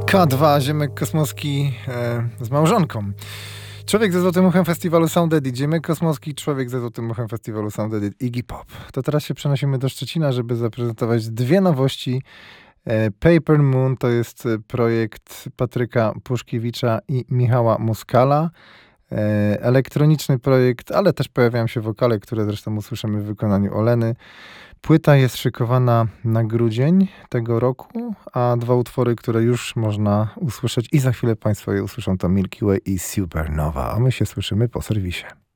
K2, Ziemek Kosmowski z małżonką. Człowiek ze Złotym Uchem Festiwalu Sound Edit, Ziemek Kosmowski, człowiek ze Złotym Uchem Festiwalu Sound Edit, Iggy Pop. To teraz się przenosimy do Szczecina, żeby zaprezentować dwie nowości. Paper Moon to jest projekt Patryka Puszkiewicza i Michała Muskala. Elektroniczny projekt, ale też pojawiają się wokale, które zresztą usłyszymy w wykonaniu Oleny. Płyta jest szykowana na grudzień tego roku, a dwa utwory, które już można usłyszeć i za chwilę Państwo je usłyszą, to Milky Way i Supernova, a my się słyszymy po serwisie.